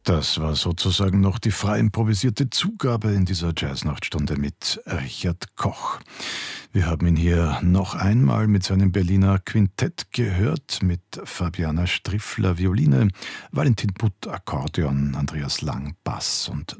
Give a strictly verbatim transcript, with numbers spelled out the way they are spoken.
Das war sozusagen noch die frei improvisierte Zugabe in dieser Jazznachtstunde mit Richard Koch. Wir haben ihn hier noch einmal mit seinem Berliner Quintett gehört, mit Fabiana Striffler Violine, Valentin Butt Akkordeon, Andreas Lang Bass und